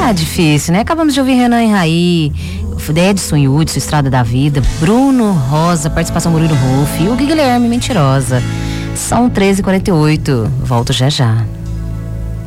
Ah, difícil, né? Acabamos de ouvir Renan e Raí, Edson e Hudson, Estrada da Vida, Bruno Rosa, participação Murilo Ruff e o Guilherme Mentirosa. São 13h48. Volto já já.